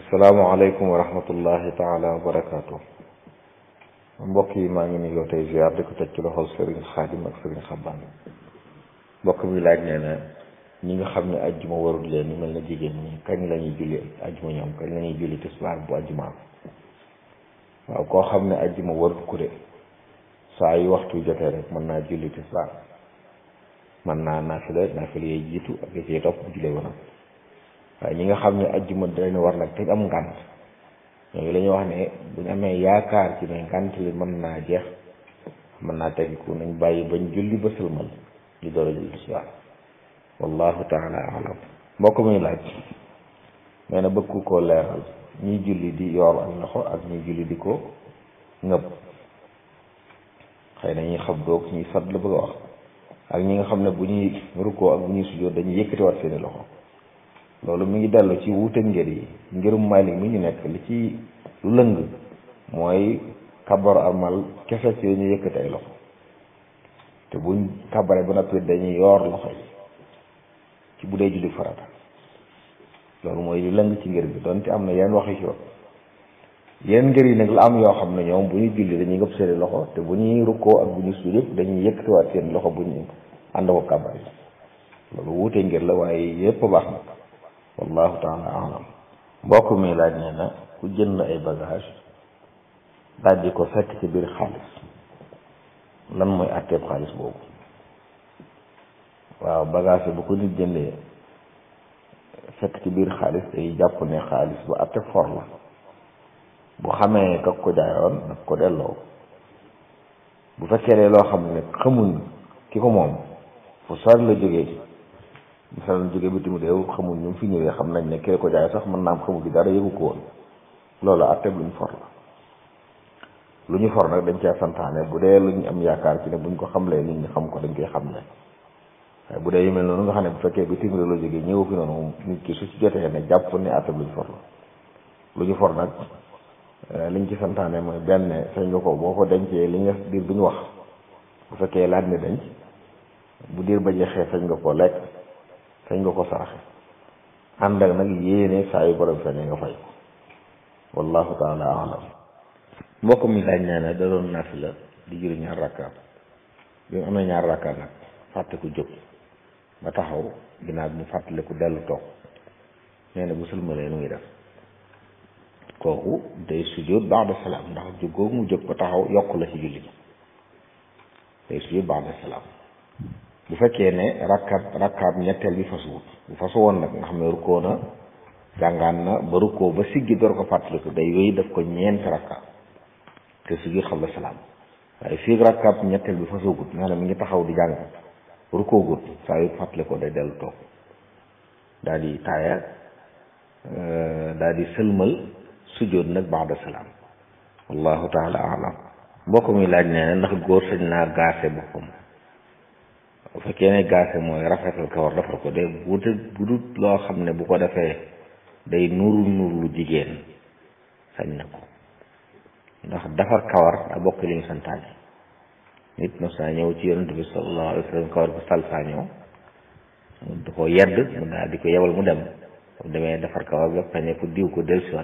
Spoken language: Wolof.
salaamaaleykum wa rahmatullahi taala wa barakaatu. mbokk yi maa ngi nuyoo tey ziar di ko teg ci loxol Serigne Khadim ak Serigne Xabbaan. mbokk mi laaj nee na ñi nga xam ne ajjuma warul leen ni mel na jigéen ñi kañ la ñuy julli ajjuma ñoom kañ la ñuy julli tisbaar bu ajjumaam. waaw koo xam ne ajjuma warul ku de saa yu waxtu jotee rek mën naa julli tisbaar mën naa naafila yee jiitu ak yi ciy topp bu jullee woon waaye ñi nga xam ne ajjuma dañu war nag te am ngànt ñooñu la ñuy wax ne bu ñu amee yaakaar ci ne ngànt li mën naa jeex mën naa tegiku nañ bàyyi bañ julli ba sëlmal ñu door a julli tisbaar wallahu taala alam. mbokk muy laaj nee na bëgg koo leeral ñiy julli di yor ak loxo ak ñiy julli di ko ngëb xëy na ñuy xam doog ñuy sat la bëgg a wax ak ñi nga xam ne bu ñuy rukkoo ak bu ñuy sujjóot dañuy yëkkatiwaat seeni loxo. loolu mi ngi dellu ci wuute ngër yi ngërum Maalik mi ñu nekk li ci lu lëng mooy kabar amal kese ci ñu yëkkati ay loxo te buñ kabare ba noppi dañuy yoor loxo yi ci bu dee julli farata loolu mooy li lëng ci ngër bi donte am na yenn waxi ci wax yenn ngër yi nag la am yoo xam ne ñoom bu ñu julli dañuy ngëpp seeni loxo te bu ñuy rukkoo ak bu ñuy sujjóot yëpp dañuy yëkkatiwaat seen loxo bu ñu ànd ko kabar yi loolu wuute ngër la waaye yëpp baax na wallahu taala alam. mbokk mi laaj nee na ku jënd ay bagage daal di ko fekk ci biir xaalis lan mooy àtteeb xaalis boobu. waaw bagage yi bu ko nit jëndee fekk ci biir xaalis day jàpp ne xaalis bu àtte for la bu xamee kak ko jaayoon nag ko delloo bu fekkee ne loo xam ne xamuñ ki ko moom fu sori la jógee misaal jóge bitim réew xamul ñu fi ñëwee xam nañ ne kii ko jaay sax mën naa am xamul gi dara yëgu ko woon loolu atteb lu ñu for la lu ñu for nag dañ cee santaane bu dee lu ñu am yaakaar ci ne buñ ko xamlee nit ñi xam ko dañ koy xam ne waaye bu dee yu mel noonu nga xam ne bu fekkee bitim réew la jógee ñëw fi noonu nit ki su ci jotee ne jàpp ne atteb lu ñu for la lu ñu for nag liñ ci santaane mooy benn sañ nga ko boo ko dencee li nga diir bi ñu wax bu fekkee laaj ne denc bu diir ba jeexee sañ nga ko lekk sañ nga ko saraxe ànd ak nag yéene saa yu borom feeñee nga fay wallahu taala alam. mbokk mi laaj nee na da doon naafila di julli ñaar rakkaat bi mu amee ñaar rakkaat nag fàtte ku jóg ba taxaw ginnaaw bi mu fàttale ku dellu toog nee na bu sëlmalee nu ngi def kooku day sujjóot ba'da salaam ndax jóg googu mu jóg ba taxaw yokk la ci julli gi day sujjóot ba'da salaam. bu fekkee ne rakkaab ñetteel bi fasuwut bu fasu woon nag nga xam ne rukkoo na jàngaan na ba rukkoo ba siggi door ko fàttaliku day wéy daf ko ñeent rakkaab te siggi xam la salaam waaye fii rakkaab ñetteel bi fasuwut nga xam ne mi ngi taxaw di jàng rukkoo gut saa yu fàttalikoo day dellu toog daal di taaya daal di sëlmal sujjóot nag ba'da salaam wallahu taala alam. mbokk mi laaj nee na ndax góor sañ naa gaase boppam bu fekkee ne gaase mooy rafetal kawar defar ko de bu dut loo xam ne bu ko defee day nuru lu jigéen sañ na ko ndax defar kawar a bokk li ñu santaane nit mos naa ñëw ci yonent bi sallallahu alayhi wa sallam kawar bu salfaa ñëw mu di ko yedd mu daal di ko yebal mu dem demee defar kawar ba pañe ko diw ko dellusiwaat